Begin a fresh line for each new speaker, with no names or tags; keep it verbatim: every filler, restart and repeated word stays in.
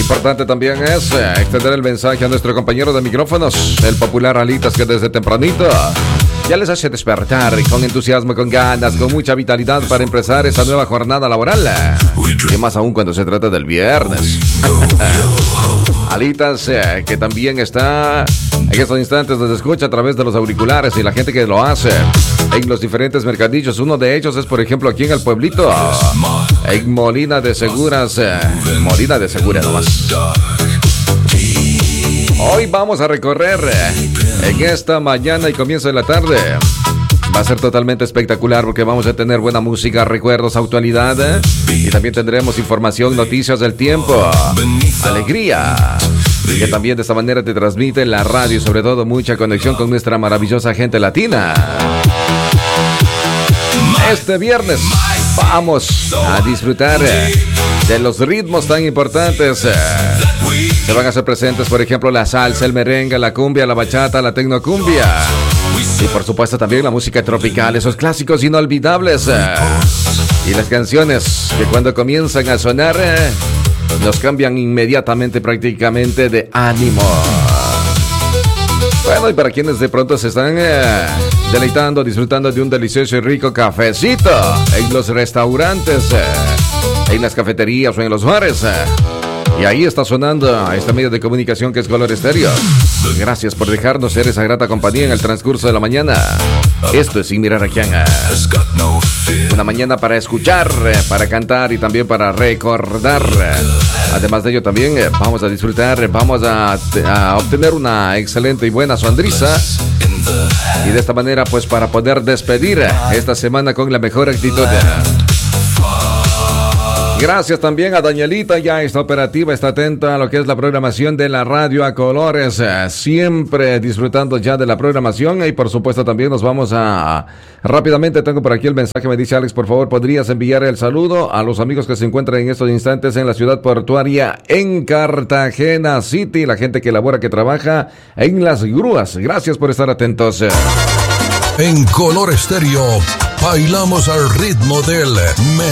Importante también es eh, extender el mensaje a nuestro compañero de micrófonos, el popular Alitas, que desde tempranito ya les hace despertar con entusiasmo, con ganas, con mucha vitalidad para empezar esta nueva jornada laboral. Y más aún cuando se trata del viernes. Alitas, eh, que también está en estos instantes, nos escucha a través de los auriculares, y la gente que lo hace en los diferentes mercadillos. Uno de ellos es, por ejemplo, aquí en el pueblito, en Molina de Seguras. Eh, Molina de Seguras nomás. Hoy vamos a recorrer eh, en esta mañana y comienzo de la tarde. Va a ser totalmente espectacular porque vamos a tener buena música, recuerdos, actualidad, eh, y también tendremos información, noticias del tiempo, alegría, que también de esta manera te transmite la radio y sobre todo mucha conexión con nuestra maravillosa gente latina. Este viernes vamos a disfrutar eh, de los ritmos tan importantes. Eh, se van a hacer presentes, por ejemplo, la salsa, el merengue, la cumbia, la bachata, la tecnocumbia. Y por supuesto también la música tropical, esos clásicos inolvidables. Eh, y las canciones que cuando comienzan a sonar eh, nos cambian inmediatamente prácticamente de ánimo. Bueno, y para quienes de pronto se están eh, deleitando, disfrutando de un delicioso y rico cafecito en los restaurantes, eh, en las cafeterías o en los bares. Eh, y ahí está sonando esta medio de comunicación que es Color Estéreo. Gracias por dejarnos ser esa grata compañía en el transcurso de la mañana. Esto es Sin Mirar a Quién. Una mañana para escuchar, para cantar y también para recordar. Además de ello también eh, vamos a disfrutar, vamos a, a obtener una excelente y buena sonrisa. Y de esta manera pues para poder despedir esta semana con la mejor actitud. Gracias también a Danielita, ya está operativa, está atenta a lo que es la programación de la radio a colores, eh, siempre disfrutando ya de la programación. Y por supuesto también nos vamos a... Rápidamente tengo por aquí el mensaje, me dice Alex, por favor, ¿podrías enviar el saludo a los amigos que se encuentran en estos instantes en la ciudad portuaria en Cartagena City, la gente que labora, que trabaja en las grúas? Gracias por estar atentos.
En Color Estéreo bailamos al ritmo del